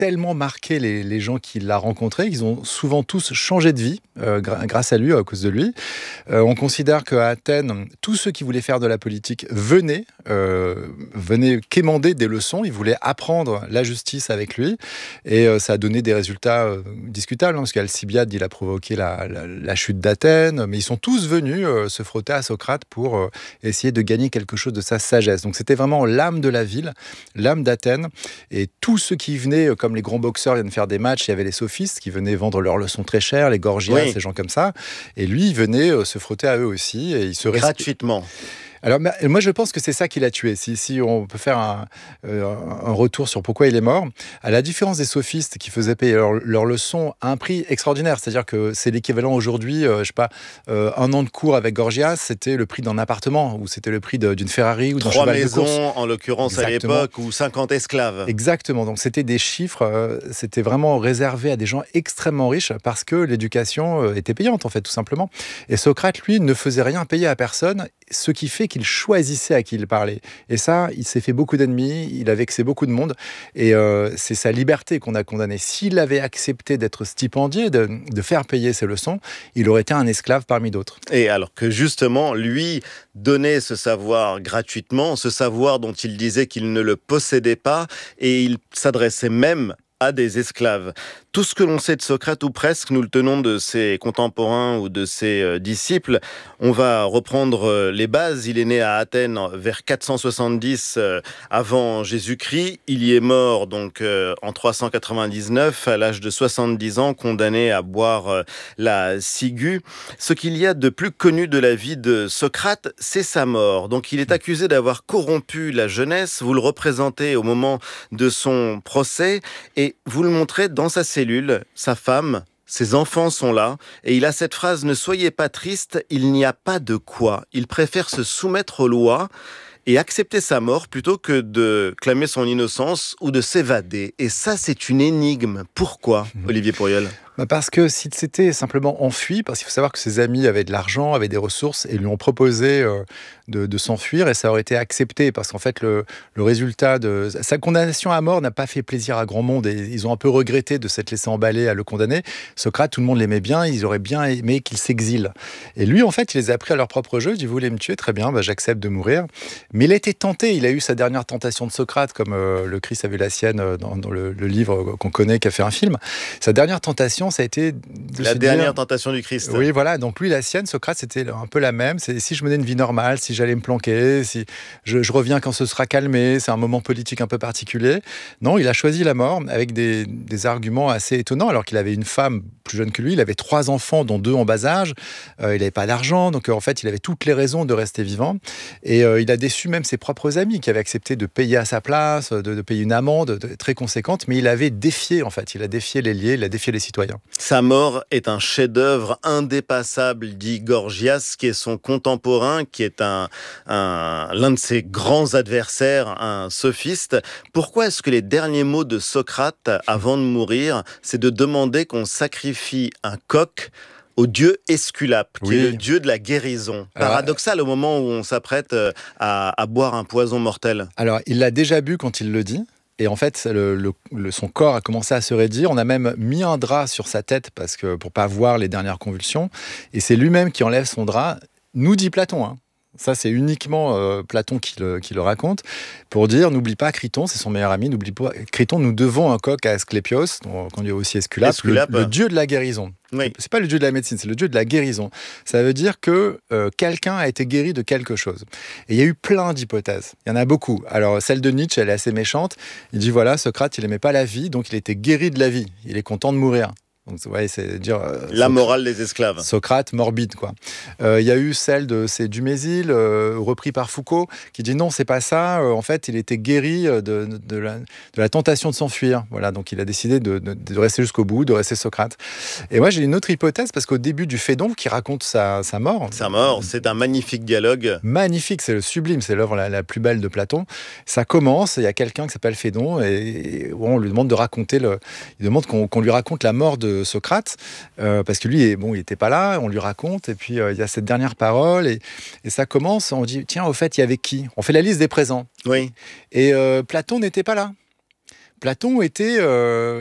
tellement marqué les gens qui l'ont rencontré, qu'ils ont souvent tous changé de vie grâce à lui, à cause de lui. On considère qu'à Athènes, tous ceux qui voulaient faire de la politique venaient quémander des leçons. Ils voulaient apprendre la justice avec lui. Et ça a donné des résultats discutables, parce qu'Alcibiade, il a provoqué la chute d'Athènes. Mais ils sont tous venus se frotter à Socrate pour essayer de gagner quelque chose de sa sagesse. Donc c'était vraiment l'âme de la ville, l'âme d'Athènes. Et tous ceux qui venaient, comme les grands boxeurs viennent faire des matchs, il y avait les sophistes qui venaient vendre leurs leçons très chères, les Gorgias, ces gens comme ça. Et lui, il venait se frotter à eux aussi. Et il se gratuitement. Alors, moi, je pense que c'est ça qui l'a tué. Si on peut faire un retour sur pourquoi il est mort, à la différence des sophistes qui faisaient payer leurs leçons à un prix extraordinaire, c'est-à-dire que c'est l'équivalent aujourd'hui, un an de cours avec Gorgias, c'était le prix d'un appartement, ou c'était le prix d'une Ferrari ou d'un cheval de course. 3 maisons, en l'occurrence. Exactement. À l'époque, ou 50 esclaves. Exactement. Donc, c'était des chiffres, c'était vraiment réservé à des gens extrêmement riches parce que l'éducation était payante, en fait, tout simplement. Et Socrate, lui, ne faisait rien payer à personne, ce qui fait qu'il choisissait à qui il parlait. Et ça, il s'est fait beaucoup d'ennemis, il a vexé beaucoup de monde, et c'est sa liberté qu'on a condamné. S'il avait accepté d'être stipendié, de faire payer ses leçons, il aurait été un esclave parmi d'autres. Et alors que justement, lui donnait ce savoir gratuitement, ce savoir dont il disait qu'il ne le possédait pas, et il s'adressait même à des esclaves. Tout ce que l'on sait de Socrate, ou presque, nous le tenons de ses contemporains ou de ses disciples. On va reprendre les bases. Il est né à Athènes vers 470 avant Jésus-Christ. Il y est mort donc en 399 à l'âge de 70 ans, condamné à boire la ciguë. Ce qu'il y a de plus connu de la vie de Socrate, c'est sa mort. Donc il est accusé d'avoir corrompu la jeunesse. Vous le représentez au moment de son procès et vous le montrez dans sa cellule. Sa femme, ses enfants sont là, et il a cette phrase « Ne soyez pas triste, il n'y a pas de quoi ». Il préfère se soumettre aux lois et accepter sa mort plutôt que de clamer son innocence ou de s'évader. Et ça, c'est une énigme. Pourquoi, Olivier Pourriol ? Parce que s'il s'était simplement enfui, parce qu'il faut savoir que ses amis avaient de l'argent, avaient des ressources, et lui ont proposé de s'enfuir, et ça aurait été accepté, parce qu'en fait, le résultat de sa condamnation à mort n'a pas fait plaisir à grand monde, et ils ont un peu regretté de s'être laissé emballer à le condamner. Socrate, tout le monde l'aimait bien, ils auraient bien aimé qu'il s'exile. Et lui, en fait, il les a pris à leur propre jeu, il dit « Vous voulez me tuer ? Très bien, j'accepte de mourir ». Mais il a été tenté, il a eu sa dernière tentation de Socrate, comme le Christ a vu la sienne dans le livre qu'on connaît, qui a fait un film. Sa dernière tentation, ça a été la dernière tentation du Christ. Oui, voilà. Donc lui, la sienne, Socrate, c'était un peu la même. C'est si je menais une vie normale, si j'allais me planquer, si je reviens quand ce sera calmé, c'est un moment politique un peu particulier. Non, il a choisi la mort avec des arguments assez étonnants, alors qu'il avait une femme plus jeune que lui, il avait 3 enfants, dont 2 en bas âge, il n'avait pas d'argent, donc en fait, il avait toutes les raisons de rester vivant. Et il a déçu même ses propres amis qui avaient accepté de payer à sa place, de payer une amende très conséquente, mais il avait défié, en fait, il a défié les liés, il a défié les citoyens. Sa mort est un chef-d'œuvre indépassable, dit Gorgias, qui est son contemporain, qui est l'un de ses grands adversaires, un sophiste. Pourquoi est-ce que les derniers mots de Socrate, avant de mourir, c'est de demander qu'on sacrifie un coq au dieu Esculape, qui est le dieu de la guérison. Paradoxal au moment où on s'apprête à boire un poison mortel. Alors, il l'a déjà bu quand il le dit. Et en fait, son corps a commencé à se raidir. On a même mis un drap sur sa tête pour pas voir les dernières convulsions. Et c'est lui-même qui enlève son drap, nous dit Platon, hein. Ça, c'est uniquement Platon qui le raconte, pour dire, n'oublie pas Criton, c'est son meilleur ami, n'oublie pas Criton, nous devons un coq à Asclépios, qu'on dit aussi Esculape, le dieu de la guérison. Oui. C'est pas le dieu de la médecine, c'est le dieu de la guérison. Ça veut dire que quelqu'un a été guéri de quelque chose. Et il y a eu plein d'hypothèses. Il y en a beaucoup. Alors, celle de Nietzsche, elle est assez méchante. Il dit, voilà, Socrate, il aimait pas la vie, donc il était guéri de la vie. Il est content de mourir. Donc, ouais, c'est dire la morale des esclaves. Socrate morbide, quoi. Il y a eu celle de Dumézil, repris par Foucault, qui dit non, c'est pas ça. En fait, il était guéri de la tentation de s'enfuir. Voilà, donc il a décidé de rester jusqu'au bout, de rester Socrate. Et moi, j'ai une autre hypothèse parce qu'au début du Phédon, qui raconte sa mort. Sa mort, c'est un magnifique dialogue. Magnifique, c'est le sublime, c'est l'œuvre la plus belle de Platon. Ça commence, il y a quelqu'un qui s'appelle Phédon et on lui demande de raconter il demande qu'on lui raconte la mort de Socrate, parce que lui, il n'était pas là, on lui raconte, et puis il y a cette dernière parole, et ça commence, on dit, tiens, au fait, il y avait qui ? On fait la liste des présents. Oui. Et Platon n'était pas là. Platon était